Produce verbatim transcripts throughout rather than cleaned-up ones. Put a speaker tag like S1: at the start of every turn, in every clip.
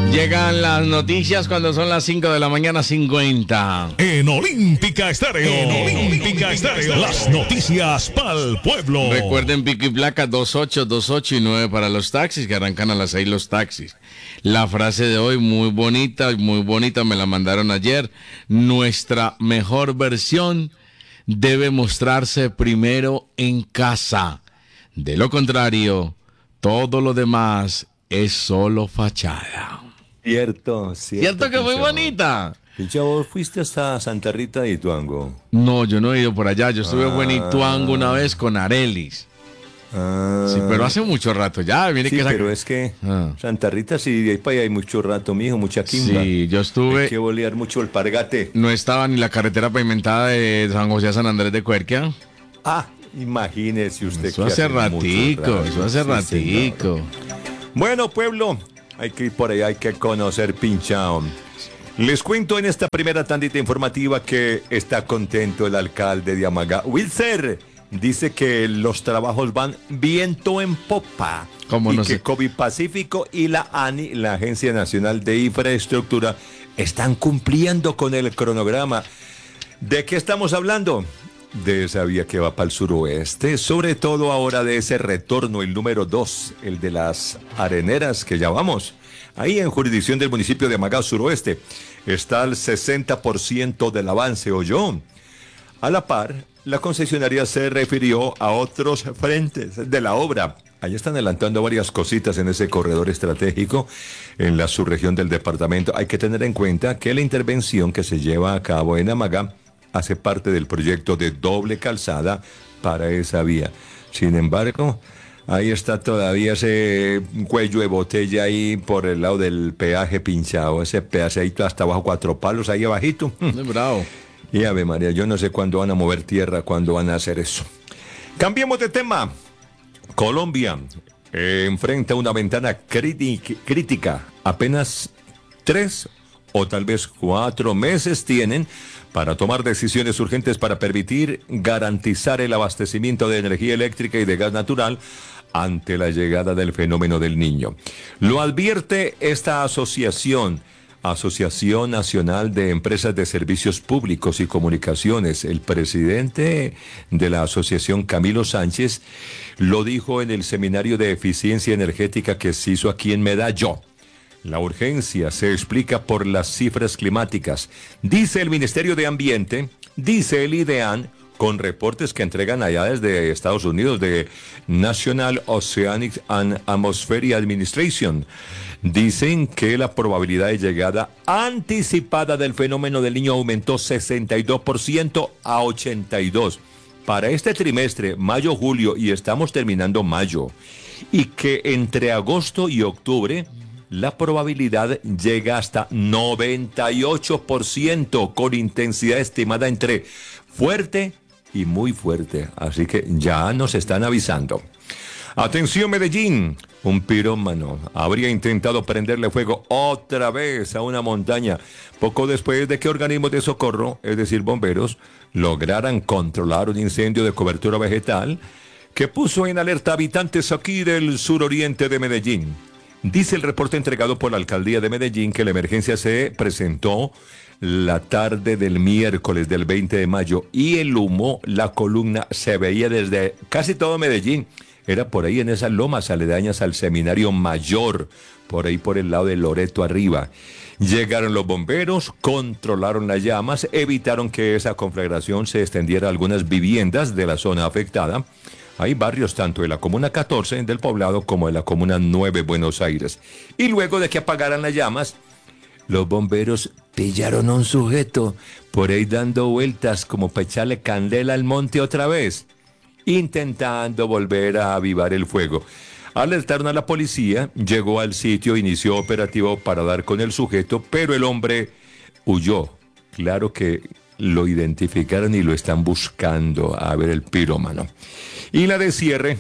S1: Llegan las noticias cuando son las cinco de la mañana cincuenta.
S2: En Olímpica Estéreo. En Olímpica Estéreo. Las noticias para el pueblo.
S1: Recuerden pico y placa dos ocho dos ocho y nueve para los taxis, que arrancan a las seis los taxis. La frase de hoy muy bonita, muy bonita, me la mandaron ayer. Nuestra mejor versión debe mostrarse primero en casa. De lo contrario, todo lo demás es solo fachada.
S3: Cierto, cierto.
S1: ¿Cierto que muy bonita?
S3: Pincha, ¿vos fuiste hasta Santa Rita de Ituango?
S1: No, yo no he ido por allá. Yo estuve
S3: Ah.
S1: en Ituango una vez con Arelis.
S3: Ah.
S1: Sí, pero hace mucho rato ya. Mire
S3: Sí,
S1: que esa-
S3: pero es que
S1: Ah.
S3: Santa Rita, sí, de ahí para allá hay mucho rato, mijo, mucha quimba.
S1: Sí, yo estuve.
S3: Hay que bolear mucho el pargate.
S1: No estaba ni la carretera pavimentada de San José a San Andrés de Cuerquia.
S3: Ah, imagínese usted.
S1: Eso
S3: que
S1: hace
S3: mucho
S1: ratico,
S3: rato.
S1: eso hace
S3: Sí,
S1: ratico.
S3: señor. Bueno, pueblo, hay que ir por ahí, hay que conocer Pinchao. Les cuento en esta primera tandita informativa que está contento el alcalde de Amagá. Wilser dice que los trabajos van viento en popa.
S1: ¿Cómo
S3: y
S1: no
S3: que
S1: sé?
S3: COVID Pacífico y la ANI, la Agencia Nacional de Infraestructura, están cumpliendo con el cronograma. ¿De qué estamos hablando? De esa vía que va para el suroeste, sobre todo ahora de ese retorno, el número dos, el de las areneras que ya vamos. Ahí en jurisdicción del municipio de Amagá suroeste está el sesenta por ciento del avance, ¿oyó? A la par, la concesionaria se refirió a otros frentes de la obra. Allí están adelantando varias cositas en ese corredor estratégico en la subregión del departamento. Hay que tener en cuenta que la intervención que se lleva a cabo en Amagá hace parte del proyecto de doble calzada para esa vía. Sin embargo, ahí está todavía ese cuello de botella ahí por el lado del peaje pinchado, ese pedacito hasta abajo, cuatro palos ahí abajito.
S1: Muy bravo.
S3: Y Ave María, yo no sé cuándo van a mover tierra, cuándo van a hacer eso. Cambiemos de tema. Colombia eh, enfrenta una ventana crítica, crítica. Apenas tres o tal vez cuatro meses tienen para tomar decisiones urgentes para permitir garantizar el abastecimiento de energía eléctrica y de gas natural ante la llegada del fenómeno del Niño. Lo advierte esta asociación, Asociación Nacional de Empresas de Servicios Públicos y Comunicaciones. El presidente de la asociación, Camilo Sánchez, lo dijo en el seminario de eficiencia energética que se hizo aquí en Medallo. La urgencia se explica por las cifras climáticas. Dice el Ministerio de Ambiente, dice el IDEAN, con reportes que entregan allá desde Estados Unidos de National Oceanic and Atmospheric Administration. Dicen que la probabilidad de llegada anticipada del fenómeno del Niño aumentó sesenta y dos por ciento a ochenta y dos por ciento para este trimestre, mayo-julio, y estamos terminando mayo. Y que entre agosto y octubre la probabilidad llega hasta noventa y ocho por ciento con intensidad estimada entre fuerte y muy fuerte. Así que ya nos están avisando. Atención Medellín, un pirómano habría intentado prenderle fuego otra vez a una montaña poco después de que organismos de socorro, es decir bomberos, lograran controlar un incendio de cobertura vegetal que puso en alerta a habitantes aquí del suroriente de Medellín. Dice el reporte entregado por la alcaldía de Medellín que la emergencia se presentó la tarde del miércoles del veinte de mayo y el humo, la columna, se veía desde casi todo Medellín. Era por ahí en esas lomas aledañas al Seminario Mayor, por ahí por el lado de Loreto arriba. Llegaron los bomberos, controlaron las llamas, evitaron que esa conflagración se extendiera a algunas viviendas de la zona afectada. Hay barrios tanto de la Comuna catorce del Poblado como de la Comuna nueve Buenos Aires. Y luego de que apagaran las llamas, los bomberos pillaron a un sujeto por ahí dando vueltas como para echarle candela al monte otra vez, intentando volver a avivar el fuego. Alertaron a la policía, llegó al sitio, inició operativo para dar con el sujeto, pero el hombre huyó. Claro que lo identificaron y lo están buscando, a ver, el pirómano. Y la de cierre,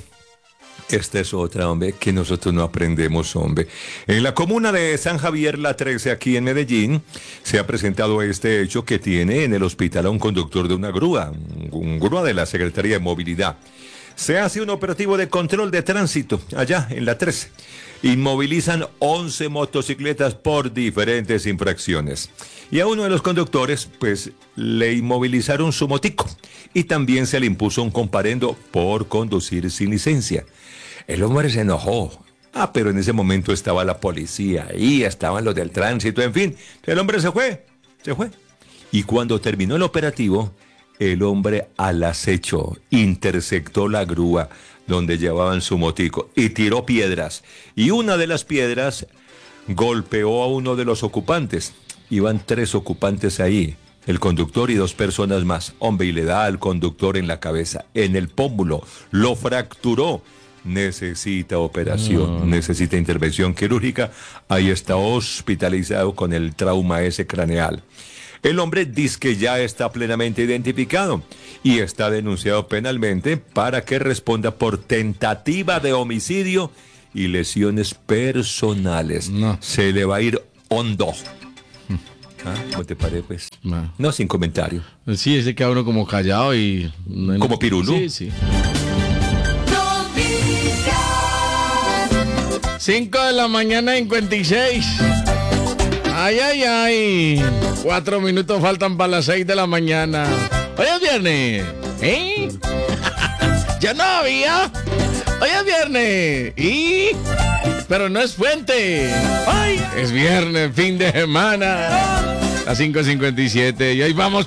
S3: esta es otra, hombre, que nosotros no aprendemos, hombre. En la comuna de San Javier, la trece, aquí en Medellín, se ha presentado este hecho que tiene en el hospital a un conductor de una grúa, un grúa de la Secretaría de Movilidad. Se hace un operativo de control de tránsito allá en la trece. Inmovilizan once motocicletas por diferentes infracciones. Y a uno de los conductores, pues, le inmovilizaron su motico. Y también se le impuso un comparendo por conducir sin licencia. El hombre se enojó. Ah, pero en ese momento estaba la policía, ahí estaban los del tránsito, en fin. El hombre se fue, se fue. Y cuando terminó el operativo, el hombre al acecho interceptó la grúa donde llevaban su motico y tiró piedras. Y una de las piedras golpeó a uno de los ocupantes. Iban tres ocupantes ahí, el conductor y dos personas más. Hombre, y le da al conductor en la cabeza, en el pómulo, lo fracturó. Necesita operación, no. necesita intervención quirúrgica. Ahí está hospitalizado con el trauma ese craneal. El hombre dice que ya está plenamente identificado y está denunciado penalmente para que responda por tentativa de homicidio y lesiones personales. No. Se le va a ir hondo. ¿Ah? ¿Cómo te parece, pues? No. no, sin comentario.
S1: Sí, ese queda uno como callado y...
S3: ¿Como pirulú?
S1: Sí, sí. cinco de la mañana, cincuenta y seis. Ay, ay, ay. Cuatro minutos faltan para las seis de la mañana. Hoy es viernes. ¿Eh? Ya no había. Hoy es viernes. ¿Y? Pero no es puente. Ay, es viernes, fin de semana. Las cinco cincuenta y siete. Y hoy vamos